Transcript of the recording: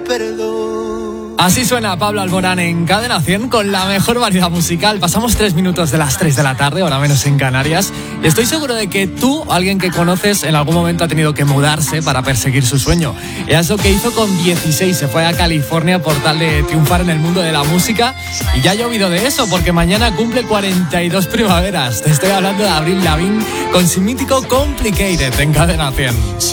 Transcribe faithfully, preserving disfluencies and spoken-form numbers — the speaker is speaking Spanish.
perdón. Así suena Pablo Alborán en Cadena cien con la mejor variedad musical. Pasamos tres minutos de las tres de la tarde, ahora menos en Canarias. Y estoy seguro de que tú, alguien que conoces, en algún momento ha tenido que mudarse para perseguir su sueño. Y es lo que hizo con dieciséis. Se fue a California por tal de triunfar en el mundo de la música. Y ya ha llovido de eso, porque mañana cumple cuarenta y dos primaveras. Te estoy hablando de Avril Lavigne con su mítico Complicated en Cadena cien.